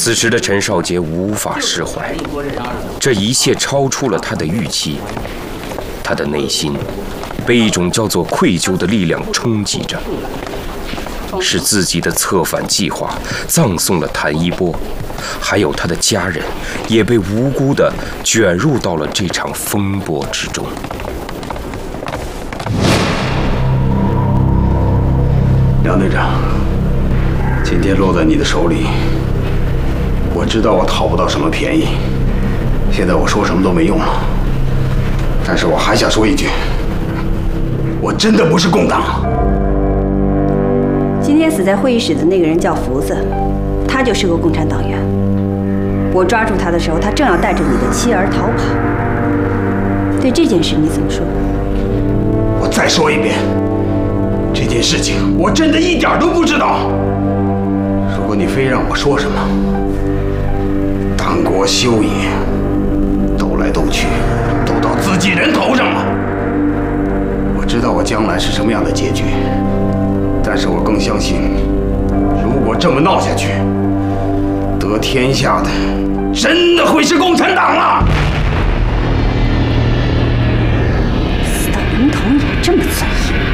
此时的陈少杰无法释怀，这一切超出了他的预期。他的内心被一种叫做愧疚的力量冲击着，是自己的策反计划葬送了谭一波，还有他的家人也被无辜地卷入到了这场风波之中。 杨队长，今天落在你的手里，我知道我讨不到什么便宜，现在我说什么都没用了。但是我还想说一句，我真的不是共党。 今天死在会议室的那个人叫福子，他就是个共产党员。我抓住他的时候，他正要带着你的妻儿逃跑。对这件事你怎么说？ 我再说一遍，这件事情我真的一点都不知道。如果你非让我说什么，当国修也，斗来斗去，斗到自己人头上了。我知道我将来是什么样的结局，但是我更相信，如果这么闹下去，得天下的真的会是共产党了。 死到临头你还这么在意？